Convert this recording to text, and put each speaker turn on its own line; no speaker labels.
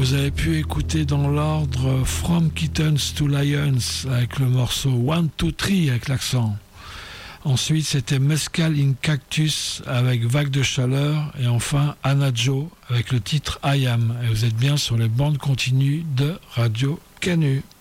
Vous avez pu écouter dans l'ordre From Kittens to Lions avec le morceau 1, 2, 3 avec l'accent. Ensuite, c'était Mescal in Cactus avec Vague de chaleur. Et enfin, Anna Joe avec le titre I Am. Et vous êtes bien sur les bandes continues de Radio Canu.